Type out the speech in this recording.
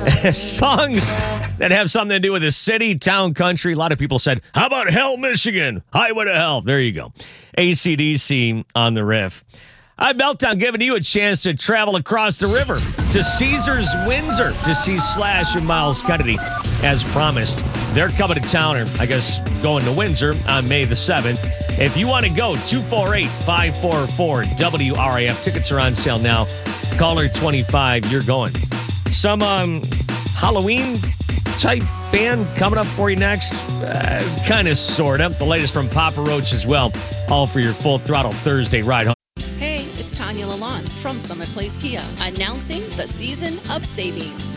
Songs that have something to do with the city, town, country. A lot of people said, how about Hell, Michigan? Highway to Hell. There you go. AC/DC on the riff. I'm Meltdown, giving you a chance to travel across the river to Caesars Windsor to see Slash and Miles Kennedy. As promised, they're coming to town, or I guess going to Windsor on May the 7th. If you want to go, 248-544-WRAF. Tickets are on sale now. Caller 25, you're going. Some Halloween type band coming up for you next. Kind of, sort of. The latest from Papa Roach as well. All for your Full Throttle Thursday ride home. Hey, it's Tanya Lalonde from Summit Place Kia, announcing the season of savings.